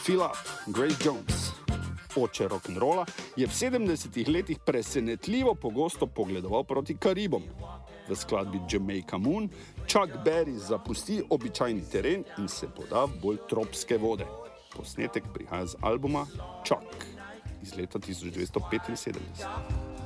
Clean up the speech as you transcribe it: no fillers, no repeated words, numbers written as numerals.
Philip Grace Jones, oče rock'n'rolla, je v 70-ih letih presenetljivo pogosto pogledoval proti Karibom. V skladbi Jamaica Moon Chuck Berry zapusti običajni teren in se poda v bolj tropske vode. Posnetek prihaja z albuma Chuck iz leta 1975.